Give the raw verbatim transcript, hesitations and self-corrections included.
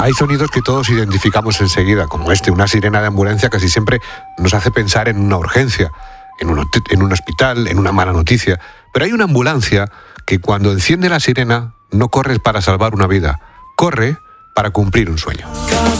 Hay sonidos que todos identificamos enseguida, como este, una sirena de ambulancia casi siempre nos hace pensar en una urgencia, en un, en un hospital, en una mala noticia. Pero hay una ambulancia que cuando enciende la sirena no corre para salvar una vida, corre para cumplir un sueño.